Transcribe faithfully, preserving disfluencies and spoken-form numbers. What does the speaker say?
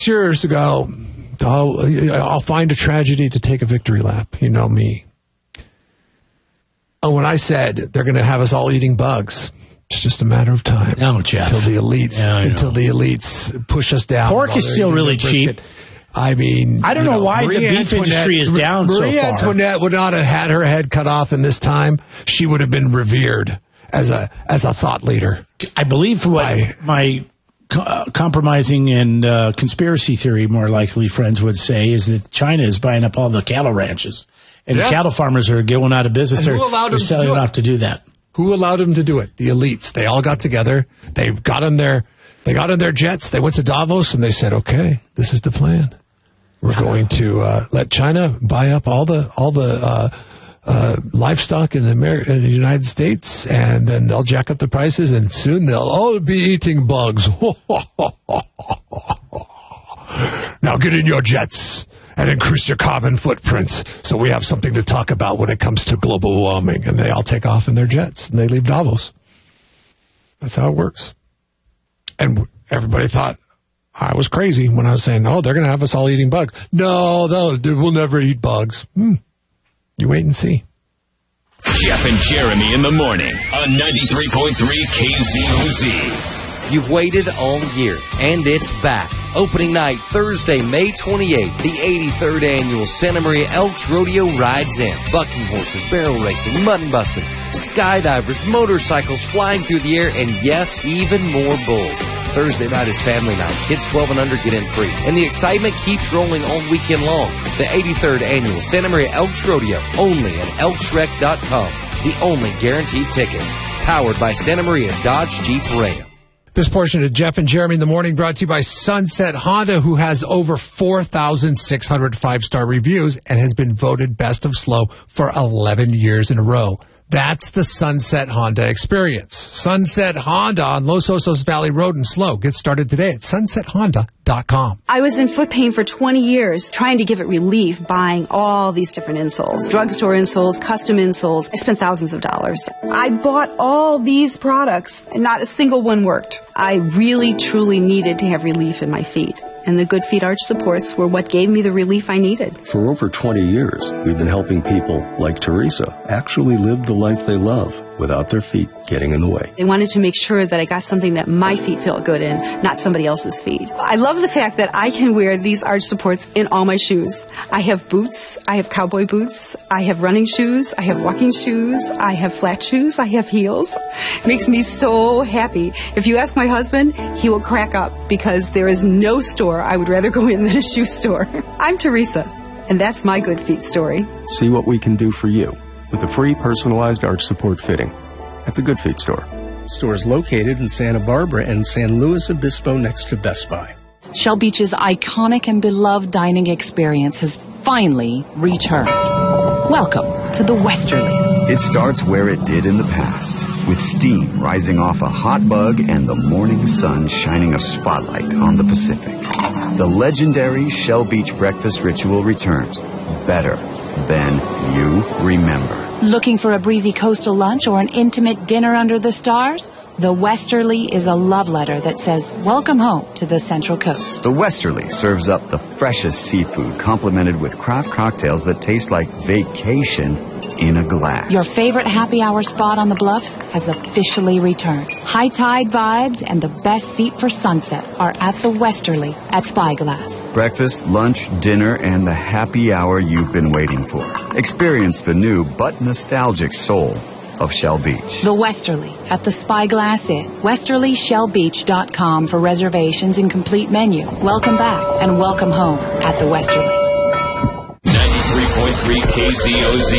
Years ago, I'll, I'll find a tragedy to take a victory lap. You know me. And when I said they're going to have us all eating bugs, it's just a matter of time. No, Jeff. Until the elites, yeah, until the elites push us down. Pork is still really cheap. I mean, I don't know, know why Marie the beef Antoinette, industry is down Marie so far. Marie Antoinette would not have had her head cut off in this time. She would have been revered as a as a thought leader. I believe what I, my uh, compromising and uh, conspiracy theory, more likely, friends would say is that China is buying up all the cattle ranches. And yeah. the cattle farmers are going out of business. And they're, who allowed they're them selling to do off to do that. Who allowed them to do it? The elites. They all got together. They got in their they got in their jets. They went to Davos and they said, "Okay, this is the plan. We're going to uh, let China buy up all the all the uh, uh, livestock in the, Amer- in the United States, and then they'll jack up the prices, and soon they'll all be eating bugs." Now get in your jets and increase your carbon footprint so we have something to talk about when it comes to global warming. And they all take off in their jets and they leave Davos. That's how it works. And everybody thought I was crazy when I was saying, oh, they're going to have us all eating bugs. No, they we'll never eat bugs. Hmm. You wait and see. Jeff and Jeremy in the morning on ninety-three point three K Z O Z. You've waited all year, and it's back. Opening night, Thursday, May twenty-eighth, the eighty-third Annual Santa Maria Elks Rodeo rides in. Bucking horses, barrel racing, mutton busting, skydivers, motorcycles flying through the air, and yes, even more bulls. Thursday night is family night. Kids twelve and under get in free. And the excitement keeps rolling all weekend long. The eighty-third Annual Santa Maria Elks Rodeo, only at elks rec dot com. The only guaranteed tickets. Powered by Santa Maria Dodge Jeep Ram. This portion of Jeff and Jeremy in the morning brought to you by Sunset Honda, who has over four thousand six hundred five-star reviews and has been voted best of slow for eleven years in a row. That's the Sunset Honda experience. Sunset Honda on Los Osos Valley Road in Slow. Get started today at sunset honda dot com. I was in foot pain for twenty years, trying to give it relief, buying all these different insoles. Drugstore insoles, custom insoles. I spent thousands of dollars. I bought all these products, and not a single one worked. I really, truly needed to have relief in my feet. And the Good Feet Arch supports were what gave me the relief I needed. For over twenty years, we've been helping people like Teresa actually live the life they love without their feet getting in the way. They wanted to make sure that I got something that my feet felt good in, not somebody else's feet. I love the fact that I can wear these arch supports in all my shoes. I have boots, I have cowboy boots, I have running shoes, I have walking shoes, I have flat shoes, I have heels. It makes me so happy. If you ask my husband, he will crack up because there is no store I would rather go in than a shoe store. I'm Teresa, and that's my Good Feet story. See what we can do for you with a free personalized arch support fitting at the Good Feet store. Store is located in Santa Barbara and San Luis Obispo next to Best Buy. Shell Beach's iconic and beloved dining experience has finally returned. Welcome to the Westerly. It starts where it did in the past, with steam rising off a hot bug and the morning sun shining a spotlight on the Pacific. The legendary Shell Beach breakfast ritual returns, better than you remember. Looking for a breezy coastal lunch or an intimate dinner under the stars? The Westerly is a love letter that says, welcome home to the Central Coast. The Westerly serves up the freshest seafood complemented with craft cocktails that taste like vacation in a glass. Your favorite happy hour spot on the Bluffs has officially returned. High tide vibes and the best seat for sunset are at the Westerly at Spyglass. Breakfast, lunch, dinner, and the happy hour you've been waiting for. Experience the new but nostalgic soul of Shell Beach. The Westerly at the Spyglass Inn. westerly shell beach dot com for reservations and complete menu. Welcome back and welcome home at the Westerly. ninety-three point three K Z O Z